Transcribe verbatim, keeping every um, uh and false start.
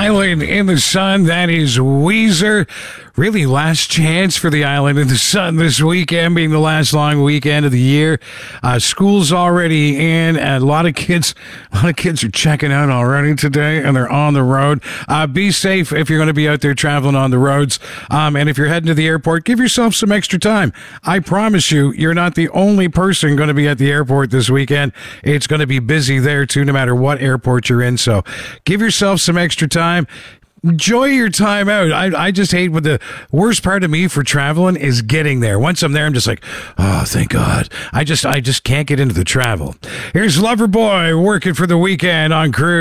Island in the Sun. That is Weezer. Really last chance for the Island in the Sun this weekend, being the last long weekend of the year. Uh, school's already in, and a lot of kids, a lot of kids are checking out already today, and they're on the road. Uh, be safe if you're going to be out there traveling on the roads. Um, and if you're heading to the airport, give yourself some extra time. I promise you, you're not the only person going to be at the airport this weekend. It's going to be busy there too, no matter what airport you're in. So give yourself some extra time. Enjoy your time out. I, I just hate what the worst part of me for traveling is getting there. Once I'm there, I'm just like, oh, thank God. I just, I just can't get into the travel. Here's Loverboy working for the weekend on Cruise.